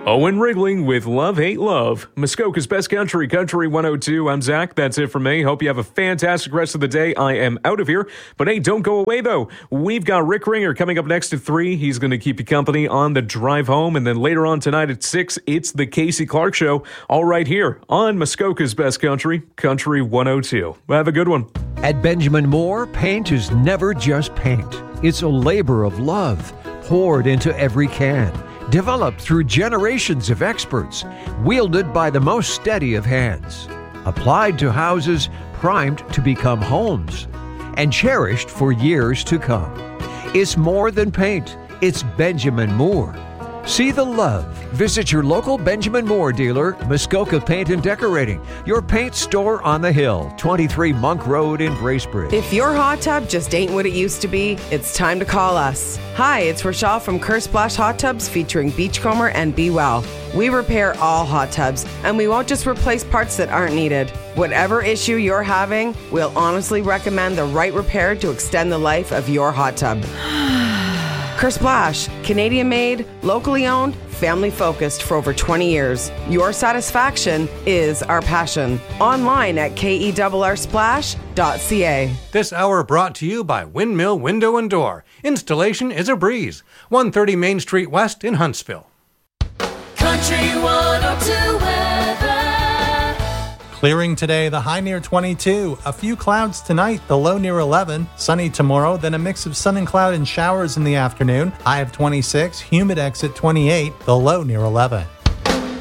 Owen Wrigley with Love, Hate, Love. Muskoka's Best Country, Country 102. I'm Zach. That's it for me. Hope you have a fantastic rest of the day. I am out of here. But hey, don't go away, though. We've got Rick Ringer coming up next at 3. He's going to keep you company on the drive home. And then later on tonight at 6, it's the Casey Clark Show. All right here on Muskoka's Best Country, Country 102. Have a good one. At Benjamin Moore, paint is never just paint. It's a labor of love poured into every can. Developed through generations of experts, wielded by the most steady of hands, applied to houses primed to become homes, and cherished for years to come. It's more than paint, it's Benjamin Moore. See the love. Visit your local Benjamin Moore dealer, Muskoka Paint and Decorating, your paint store on the hill, 23 Monk Road in Bracebridge. If your hot tub just ain't what it used to be, it's time to call us. Hi, it's Rochelle from Curse Splash Hot Tubs featuring Beachcomber and Be Well. We repair all hot tubs, and we won't just replace parts that aren't needed. Whatever issue you're having, we'll honestly recommend the right repair to extend the life of your hot tub. Kersplash, Canadian-made, locally owned, family-focused for over 20 years. Your satisfaction is our passion. Online at kerrsplash.ca. This hour brought to you by Windmill Window and Door. Installation is a breeze. 130 Main Street West in Huntsville. Country 102 weather. Clearing today, the high near 22. A few clouds tonight, the low near 11. Sunny tomorrow, then a mix of sun and cloud and showers in the afternoon. High of 26, humid exit 28, the low near 11.